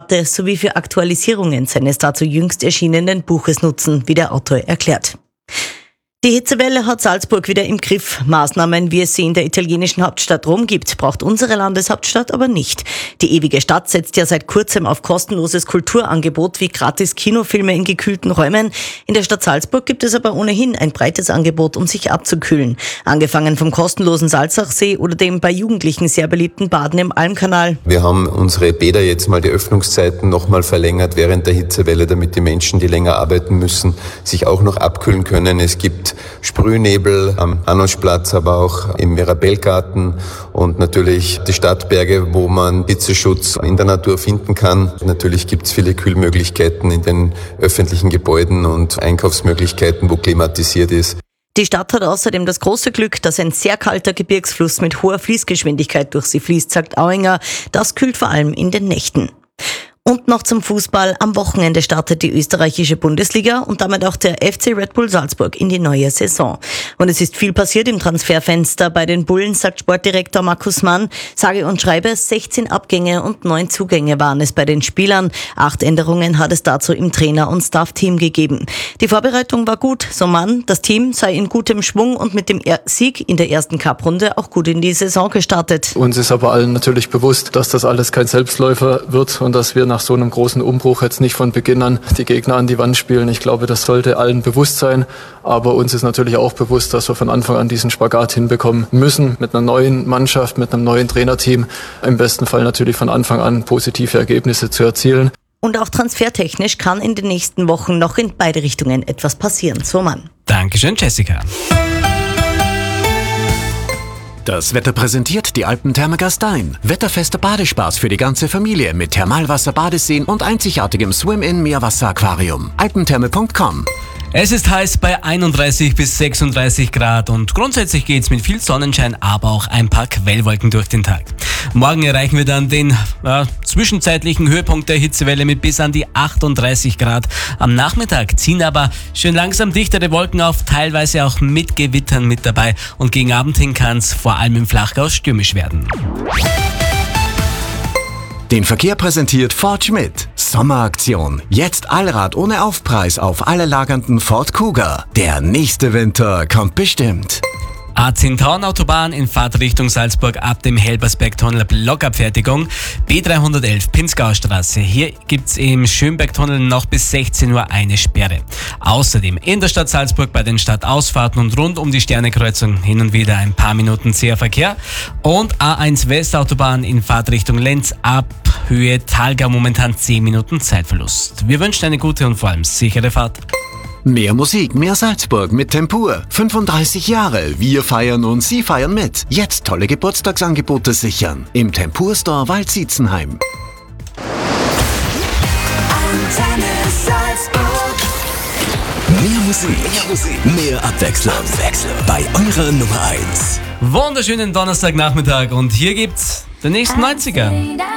Debatte sowie für Aktualisierungen seines dazu jüngst erschienenen Buches nutzen, wie der Autor erklärt. Die Hitzewelle hat Salzburg wieder im Griff. Maßnahmen, wie es sie in der italienischen Hauptstadt Rom gibt, braucht unsere Landeshauptstadt aber nicht. Die ewige Stadt setzt ja seit kurzem auf kostenloses Kulturangebot wie gratis Kinofilme in gekühlten Räumen. In der Stadt Salzburg gibt es aber ohnehin ein breites Angebot, um sich abzukühlen. Angefangen vom kostenlosen Salzachsee oder dem bei Jugendlichen sehr beliebten Baden im Almkanal. Wir haben unsere Bäder jetzt mal die Öffnungszeiten nochmal verlängert während der Hitzewelle, damit die Menschen, die länger arbeiten müssen, sich auch noch abkühlen können. Es gibt Sprühnebel am Hanoschplatz, aber auch im Mirabellgarten und natürlich die Stadtberge, wo man Hitzeschutz in der Natur finden kann. Natürlich gibt es viele Kühlmöglichkeiten in den öffentlichen Gebäuden und Einkaufsmöglichkeiten, wo klimatisiert ist. Die Stadt hat außerdem das große Glück, dass ein sehr kalter Gebirgsfluss mit hoher Fließgeschwindigkeit durch sie fließt, sagt Auinger. Das kühlt vor allem in den Nächten. Und noch zum Fußball. Am Wochenende startet die österreichische Bundesliga und damit auch der FC Red Bull Salzburg in die neue Saison. Und es ist viel passiert im Transferfenster bei den Bullen, sagt Sportdirektor Markus Mann. Sage und schreibe, 16 Abgänge und 9 Zugänge waren es bei den Spielern. 8 Änderungen hat es dazu im Trainer- und Staff-Team gegeben. Die Vorbereitung war gut, so Mann. Das Team sei in gutem Schwung und mit dem Sieg in der ersten Cup-Runde auch gut in die Saison gestartet. Uns ist aber allen natürlich bewusst, dass das alles kein Selbstläufer wird und dass wir nach so einem großen Umbruch jetzt nicht von Beginn an die Gegner an die Wand spielen. Ich glaube, das sollte allen bewusst sein. Aber uns ist natürlich auch bewusst, dass wir von Anfang an diesen Spagat hinbekommen müssen. Mit einer neuen Mannschaft, mit einem neuen Trainerteam. Im besten Fall natürlich von Anfang an positive Ergebnisse zu erzielen. Und auch transfertechnisch kann in den nächsten Wochen noch in beide Richtungen etwas passieren. So Mann. Dankeschön, Jessica. Das Wetter präsentiert die Alpentherme Gastein. Wetterfester Badespaß für die ganze Familie mit Thermalwasser-Badeseen und einzigartigem Swim-In-Meerwasser-Aquarium. Alpentherme.com. Es ist heiß bei 31 bis 36 Grad und grundsätzlich geht's mit viel Sonnenschein, aber auch ein paar Quellwolken durch den Tag. Morgen erreichen wir dann den zwischenzeitlichen Höhepunkt der Hitzewelle mit bis an die 38 Grad. Am Nachmittag ziehen aber schön langsam dichtere Wolken auf, teilweise auch mit Gewittern mit dabei. Und gegen Abend hin kann's vor allem im Flachgau stürmisch werden. Den Verkehr präsentiert Ford Schmidt. Sommeraktion. Jetzt Allrad ohne Aufpreis auf alle lagernden Ford Kuga. Der nächste Winter kommt bestimmt. A10 Autobahn in Fahrtrichtung Salzburg ab dem Helbersbergtunnel Blockabfertigung. B311 Pinzgaustraße. Hier gibt's im Schönbergtunnel noch bis 16 Uhr eine Sperre. Außerdem in der Stadt Salzburg bei den Stadtausfahrten und rund um die Sternekreuzung hin und wieder ein paar Minuten zäher Verkehr. Und A1 Westautobahn in Fahrtrichtung Lenz ab Höhe Thalgau momentan 10 Minuten Zeitverlust. Wir wünschen eine gute und vor allem sichere Fahrt. Mehr Musik, mehr Salzburg mit Tempur. 35 Jahre. Wir feiern und Sie feiern mit. Jetzt tolle Geburtstagsangebote sichern. Im Tempur Store Waldsiezenheim. Mehr Musik, mehr Abwechslung. Bei eurer Nummer 1. Wunderschönen Donnerstagnachmittag und hier gibt's den nächsten 90er.